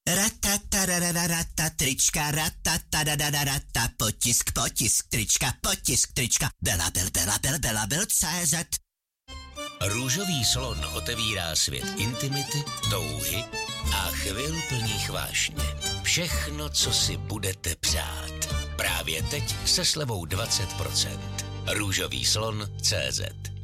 Ratatarararata, trička, ratatarararata, potisk, trička, Belabel.cz. Růžový slon otevírá svět intimity, touhy a chvil plných vášně. Všechno, co si budete přát. Právě teď se slevou 20%. Růžový slon.cz